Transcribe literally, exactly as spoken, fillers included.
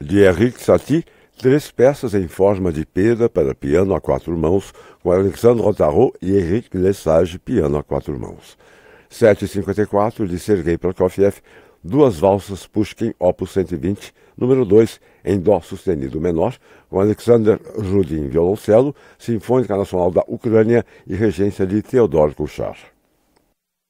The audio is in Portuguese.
de Erik Satie, três peças em forma de pera para piano a quatro mãos, com Alexandre Tarot e Henrique Lesage, piano a quatro mãos. sete e cinquenta e quatro, de Sergei Prokofiev, duas valsas Pushkin, opus cento e vinte, número dois, em dó sustenido menor, com Alexander Rudin, violoncelo, Sinfônica Nacional da Ucrânia e regência de Theodor Kuchar.